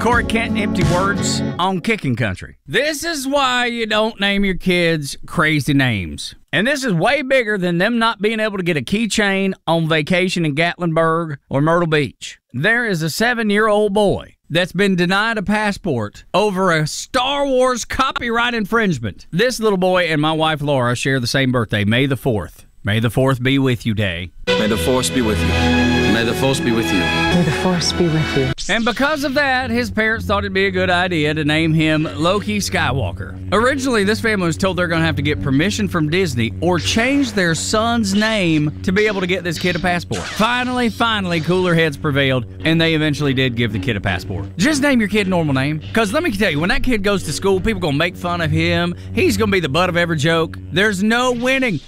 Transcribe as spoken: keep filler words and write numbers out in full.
Corey Kent, Empty Words on Kicking Country. This is why you don't name your kids crazy names. And this is way bigger than them not being able to get a keychain on vacation in Gatlinburg or Myrtle Beach. There is a seven-year-old boy that's been denied a passport over a Star Wars copyright infringement. This little boy and my wife Laura share the same birthday, May the fourth. May the fourth be with you day. May the Force be with you. May the Force be with you. May the Force be with you. And because of that, his parents thought it'd be a good idea to name him Loki Skywalker. Originally, this family was told they're going to have to get permission from Disney or change their son's name to be able to get this kid a passport. Finally, finally, cooler heads prevailed, and they eventually did give the kid a passport. Just name your kid a normal name. Because let me tell you, when that kid goes to school, people are going to make fun of him. He's going to be the butt of every joke. There's no winning.